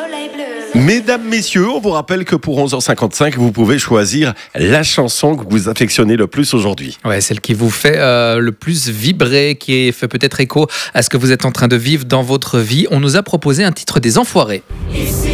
soleil bleu. Mesdames, messieurs, on vous rappelle que pour 11h55, vous pouvez choisir la chanson que vous affectionnez le plus aujourd'hui. Ouais, celle qui vous fait le plus vibrer, qui fait peut-être écho à ce que vous êtes en train de vivre dans votre vie. On nous a proposé un titre des Enfoirés. Ici